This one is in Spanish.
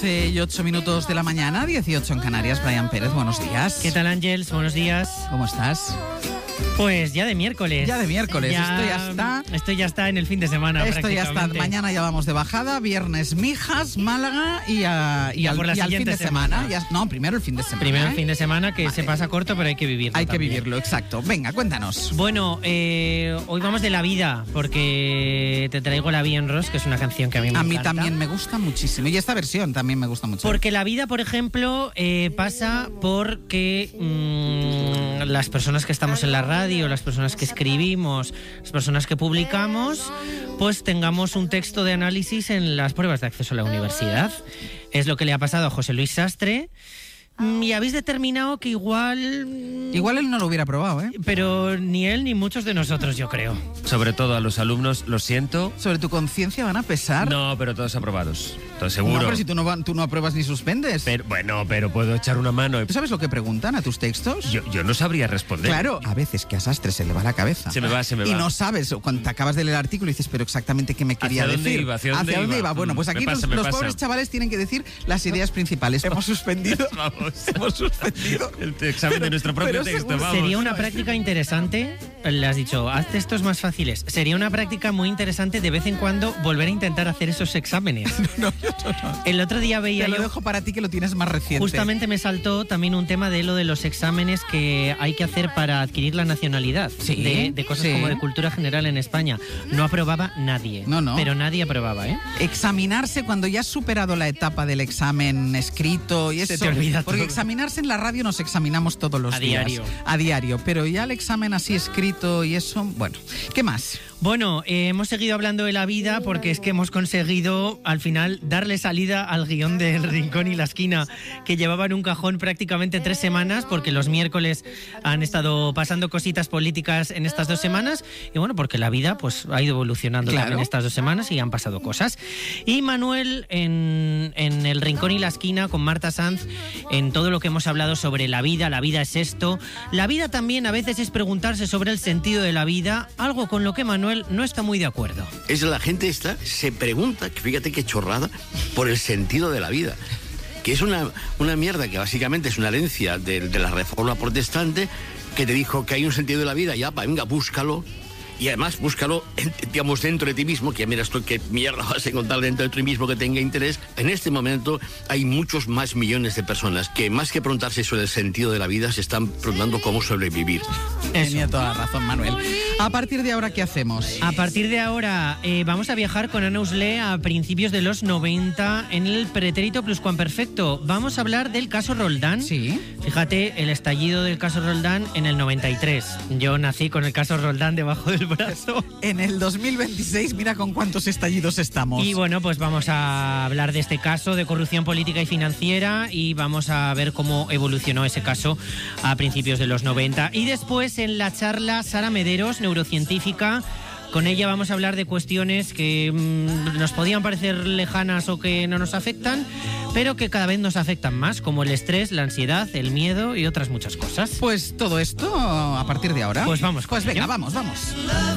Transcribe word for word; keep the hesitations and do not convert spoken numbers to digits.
doce y ocho minutos de la mañana, dieciocho en Canarias. Brian Pérez, buenos días. ¿Qué tal, Ángels? Buenos días. ¿Cómo estás? Pues ya de miércoles. Ya de miércoles, ya, esto ya está. Esto ya está en el fin de semana. Esto ya está. Mañana ya vamos de bajada, viernes Mijas, Málaga y, a, y, y al, por la y al fin de semana. semana. Ya, no, primero el fin de semana. Primero el ¿eh? fin de semana, que vale. se pasa corto, pero hay que vivirlo. Hay también. que vivirlo, exacto. Venga, cuéntanos. Bueno, eh, hoy vamos de la vida, porque te traigo La Vie en Rose, que es una canción que a mí me A encanta. mí también me gusta muchísimo. Y esta versión también me gusta mucho. Porque la vida, por ejemplo, eh, pasa porque mmm, las personas que estamos en la radio, las personas que escribimos, las personas que publicamos, pues tengamos un texto de análisis en las pruebas de acceso a la universidad. Es lo que le ha pasado a José Luis Sastre. Y habéis determinado que igual... Igual él no lo hubiera probado, ¿eh? Pero ni él ni muchos de nosotros, yo creo. Sobre todo a los alumnos, lo siento. ¿Sobre tu conciencia van a pesar? No, pero todos aprobados. Todo seguro. No, pero si tú no, tú no apruebas ni suspendes. Pero, bueno, pero puedo echar una mano. ¿Tú sabes lo que preguntan a tus textos? Yo, yo no sabría responder. Claro, a veces que a Sastre se le va la cabeza. Se me va, se me va. Y no sabes, cuando te acabas de leer el artículo dices, pero exactamente qué me quería ¿Hacia decir. dónde iba? ¿Hacia dónde ¿Hacia dónde iba? iba? Bueno, pues aquí Me pasa, los, me los pasa. pobres chavales tienen que decir las ideas principales. Hemos suspendido. Vamos. Hemos suspendido. El examen Pero- de nuestro propio pero texto, seguro- vamos. Sería una práctica interesante, le has dicho, haz textos más fáciles. Sería una práctica muy interesante de vez en cuando volver a intentar hacer esos exámenes. No, yo no, no. El otro día veía Te lo yo, dejo para ti que lo tienes más reciente. justamente me saltó también un tema de lo de los exámenes que hay que hacer para adquirir la nacionalidad. Sí, de, de cosas sí. como de cultura general en España. No aprobaba nadie. No, no. Pero nadie aprobaba, ¿eh? Examinarse cuando ya has superado la etapa del examen escrito y Se eso. te olvida Porque todo. examinarse en la radio nos examinamos todos los A días. diario. A diario. Pero ya el examen así escrito y eso, bueno. ¿Qué más? Bueno, eh, hemos seguido hablando de la vida porque es que hemos conseguido al final darle salida al guión del Rincón y la Esquina, que llevaba en un cajón prácticamente tres semanas, porque los miércoles han estado pasando cositas políticas en estas dos semanas, y bueno, porque la vida pues ha ido evolucionando Claro. también estas dos semanas y han pasado cosas. Y Manuel en, en el Rincón y la Esquina con Marta Sanz, en todo lo que hemos hablado sobre la vida, la vida es esto, la vida también a veces es preguntarse sobre el sentido de la vida, algo con lo que Manuel no está muy de acuerdo. Es la gente esta, se pregunta, que fíjate qué chorrada, por el sentido de la vida. Que es una, una mierda que básicamente es una herencia de, de la reforma protestante, que te dijo que hay un sentido de la vida, ya, va, venga, búscalo. Y además búscalo, digamos, dentro de ti mismo, que ya miras tú qué mierda vas a encontrar dentro de ti mismo que tenga interés. En este momento hay muchos más millones de personas que, más que preguntarse sobre el sentido de la vida, se están preguntando cómo sobrevivir. Tenía toda la razón, Manuel. A partir de ahora, ¿qué hacemos? A partir de ahora eh, vamos a viajar con Ana Usle a principios de los noventa en el pretérito pluscuamperfecto. Vamos a hablar del caso Roldán. Sí. Fíjate, el estallido del caso Roldán en el noventa y tres. Yo nací con el caso Roldán debajo del brazo. En el dos mil veintiséis, mira con cuántos estallidos estamos. Y bueno, pues vamos a hablar de este caso de corrupción política y financiera y vamos a ver cómo evolucionó ese caso a principios de los noventa. Y después en la charla Sara Mederos, neurocientífica. Con ella vamos a hablar de cuestiones que mmm, nos podían parecer lejanas o que no nos afectan, pero que cada vez nos afectan más, como el estrés, la ansiedad, el miedo y otras muchas cosas. Pues todo esto a partir de ahora. Pues vamos con Pues venga, ello. vamos, vamos.